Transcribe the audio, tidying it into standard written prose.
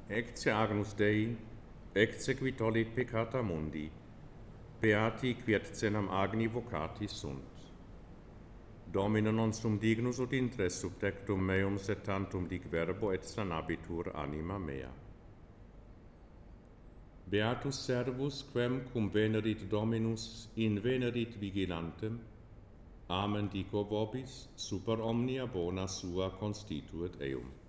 Ecce agnus Dei, ecce qui tollit peccata mundi, beati quiercenam agni vocati sunt. Domine non sum dignus ut intres subtectum meum sed tantum dic verbo et sanabitur anima mea. Beatus servus quem cum venerit Dominus in venerit vigilantem, amen dico vobis, super omnia bona sua constituet eum.